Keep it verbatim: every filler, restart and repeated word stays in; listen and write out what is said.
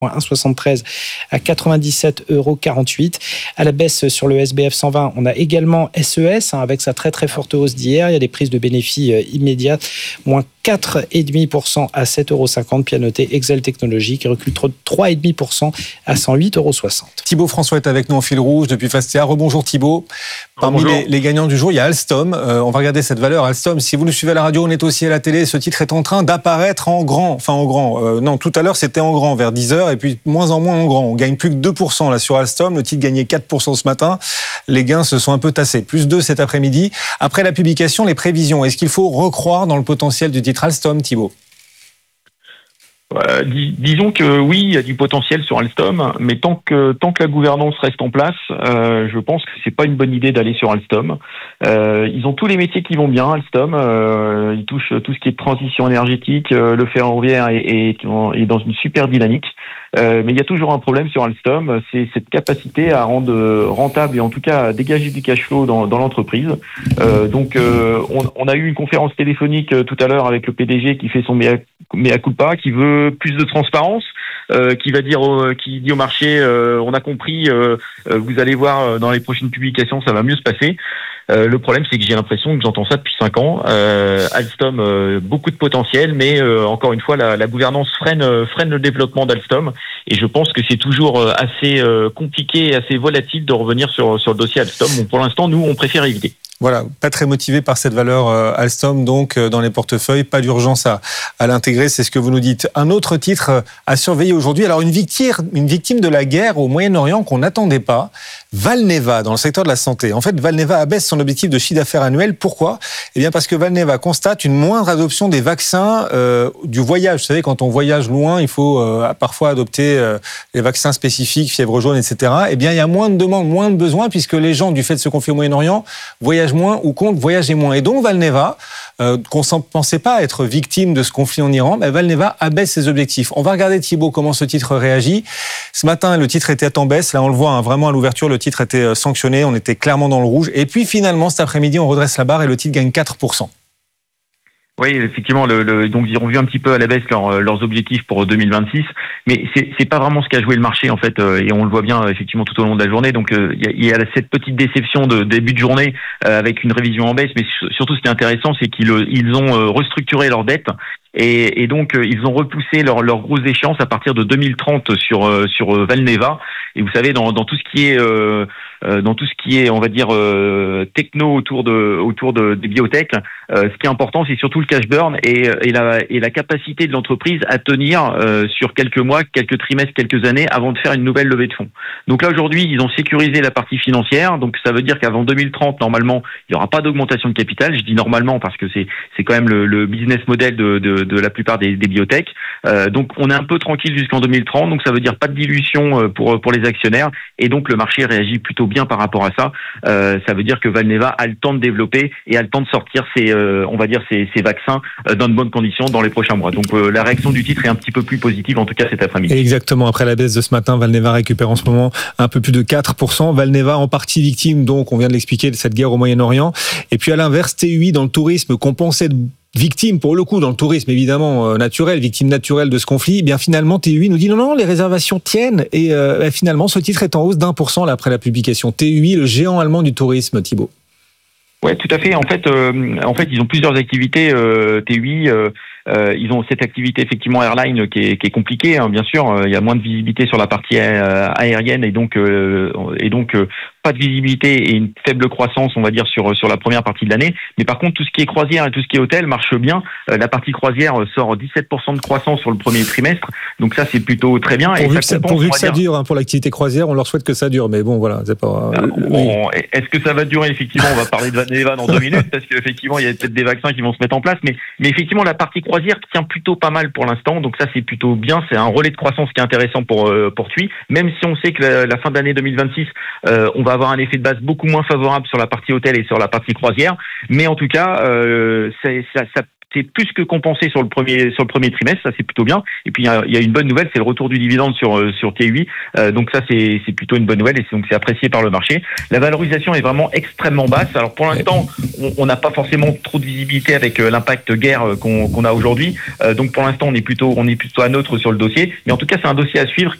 un virgule soixante-treize à quatre-vingt-dix-sept euros quarante-huit. À la baisse sur le S B F cent vingt, on a également S E S, hein, avec sa très très forte hausse d'hier. Il y a des prises de bénéfices euh, immédiates, moins quatre virgule cinq pour cent à sept euros cinquante. Puis à noter Excel Technologies qui recule trois virgule cinq pour cent à cent huit euros soixante. Thibaut François est avec nous en fil rouge depuis Fastia. Rebonjour Thibaut. Parmi Bonjour. les, les gagnants du jour, il y a Alstom. Euh, on va regarder cette valeur. Alstom, si vous nous suivez à la radio, on est aussi à la télé. Ce titre est en train d'apparaître en grand. Enfin en grand. Euh, non, tout à l'heure c'était en grand vers dix heures et puis moins en moins en grand. On gagne plus que deux pour cent là sur Alstom. Le titre gagnait quatre pour cent ce matin. Les gains se sont un peu tassés. Plus deux cet après-midi. Après la publication, les prévisions. Est-ce qu'il faut recroire dans le potentiel du titre Alstom, Thibaut ? Euh, dis, disons que oui, il y a du potentiel sur Alstom, mais tant que tant que la gouvernance reste en place, euh, je pense que c'est pas une bonne idée d'aller sur Alstom. Euh, ils ont tous les métiers qui vont bien, Alstom. Euh, ils touchent tout ce qui est transition énergétique, euh, le ferroviaire est, est, est dans une super dynamique. Euh, mais il y a toujours un problème sur Alstom, c'est cette capacité à rendre rentable et en tout cas à dégager du cash flow dans, dans l'entreprise. Euh, donc euh, on, on a eu une conférence téléphonique tout à l'heure avec le P D G qui fait son mea, mea culpa, qui veut plus de transparence, euh, qui va dire, au, qui dit au marché, euh, on a compris, euh, vous allez voir dans les prochaines publications, ça va mieux se passer. Euh, le problème, c'est que j'ai l'impression que j'entends ça depuis cinq ans. Euh, Alstom, euh, beaucoup de potentiel, mais euh, encore une fois, la, la gouvernance freine, euh, freine le développement d'Alstom. Et je pense que c'est toujours euh, assez euh, compliqué et assez volatile de revenir sur, sur le dossier Alstom. Bon, pour l'instant, nous, on préfère éviter. Voilà, pas très motivé par cette valeur euh, Alstom, donc euh, dans les portefeuilles, pas d'urgence à, à l'intégrer, c'est ce que vous nous dites. Un autre titre euh, à surveiller aujourd'hui, alors une victime, une victime de la guerre au Moyen-Orient qu'on n'attendait pas, Valneva, dans le secteur de la santé. En fait, Valneva abaisse son objectif de chiffre d'affaires annuel. Pourquoi ? Eh bien parce que Valneva constate une moindre adoption des vaccins euh, du voyage. Vous savez, quand on voyage loin, il faut euh, parfois adopter euh, les vaccins spécifiques, fièvre jaune, et cetera. Eh bien, il y a moins de demandes, moins de besoins, puisque les gens, du fait de ce conflit au Moyen-Orient, voyagent moins ou comptent voyager moins. Et donc Valneva, euh, qu'on ne pensait pas être victime de ce conflit en Iran, ben Valneva abaisse ses objectifs. On va regarder, Thibaut, comment ce titre réagit. Ce matin, le titre était en baisse. Là, on le voit, hein, vraiment à l'ouverture, le titre était sanctionné. On était clairement dans le rouge. Et puis finalement, cet après-midi, on redresse la barre et le titre gagne quatre pour cent. Oui, effectivement, le, le, donc ils ont vu un petit peu à la baisse leur, leurs objectifs pour deux mille vingt-six, mais c'est, c'est pas vraiment ce qu'a joué le marché en fait, euh, et on le voit bien effectivement tout au long de la journée. Donc euh, il y, y a cette petite déception de début de journée euh, avec une révision en baisse, mais surtout ce qui est intéressant, c'est qu'ils ils ont euh, restructuré leurs dettes. Et, et donc euh, ils ont repoussé leurs leur grosses échéances à partir de deux mille trente sur euh, sur euh, Valneva. Et vous savez, dans, dans tout ce qui est euh, euh, dans tout ce qui est, on va dire, euh, techno autour de autour de, des biotech, euh, ce qui est important, c'est surtout le cash burn et, et la et la capacité de l'entreprise à tenir euh, sur quelques mois, quelques trimestres, quelques années avant de faire une nouvelle levée de fonds. Donc là aujourd'hui, ils ont sécurisé la partie financière. Donc ça veut dire qu'avant deux mille trente, normalement, il n'y aura pas d'augmentation de capital. Je dis normalement parce que c'est c'est quand même le, le business model de, de de la plupart des, des biotech. Euh, donc on est un peu tranquille jusqu'en deux mille trente, donc ça veut dire pas de dilution pour pour les actionnaires, et donc le marché réagit plutôt bien par rapport à ça. Euh, ça veut dire que Valneva a le temps de développer et a le temps de sortir ses, euh, on va dire ses, ses vaccins euh, dans de bonnes conditions dans les prochains mois. Donc euh, la réaction du titre est un petit peu plus positive, en tout cas cet après-midi. Exactement, après la baisse de ce matin, Valneva récupère en ce moment un peu plus de quatre pour cent. Valneva en partie victime, donc on vient de l'expliquer, de cette guerre au Moyen-Orient. Et puis à l'inverse, T U I dans le tourisme qu'on pensait de victime, pour le coup, dans le tourisme, évidemment, euh, naturel, victime naturelle de ce conflit, eh bien finalement, T U I nous dit non, non, les réservations tiennent. Et euh, finalement, ce titre est en hausse d'un pour cent là, après la publication. T U I, le géant allemand du tourisme, Thibaut. Ouais, tout à fait. En fait, euh, en fait, ils ont plusieurs activités. Euh, T U I, euh, euh, ils ont cette activité effectivement airline qui est, qui est compliquée, hein, bien sûr. Euh, il y a moins de visibilité sur la partie aérienne et donc euh, et donc euh, pas de visibilité et une faible croissance, on va dire, sur sur la première partie de l'année. Mais par contre, tout ce qui est croisière et tout ce qui est hôtel marche bien. Euh, la partie croisière sort dix-sept pour cent de croissance sur le premier trimestre. Donc ça, c'est plutôt très bien. Pourvu et que ça, compense, pourvu que ça dire... dure, hein, pour l'activité croisière, on leur souhaite que ça dure. Mais bon, voilà, c'est pas... Euh, bon, oui. Est-ce que ça va durer? Effectivement, on va parler de Valneva dans deux minutes, parce qu'effectivement, il y a peut-être des vaccins qui vont se mettre en place. Mais, mais effectivement, la partie croisière tient plutôt pas mal pour l'instant. Donc ça, c'est plutôt bien. C'est un relais de croissance qui est intéressant pour, euh, pour T U I. Même si on sait que la, la fin d'année deux mille vingt-six, euh, on va avoir un effet de base beaucoup moins favorable sur la partie hôtel et sur la partie croisière. Mais en tout cas, euh, c'est, ça, ça c'est plus que compensé sur le premier sur le premier trimestre, ça c'est plutôt bien. Et puis il y a, il y a une bonne nouvelle, c'est le retour du dividende sur sur T huit. Euh, donc ça c'est c'est plutôt une bonne nouvelle et c'est, donc c'est apprécié par le marché. La valorisation est vraiment extrêmement basse. Alors pour l'instant, on n'a pas forcément trop de visibilité avec euh, l'impact guerre euh, qu'on, qu'on a aujourd'hui. Euh, donc pour l'instant, on est plutôt on est plutôt à neutre sur le dossier. Mais en tout cas, c'est un dossier à suivre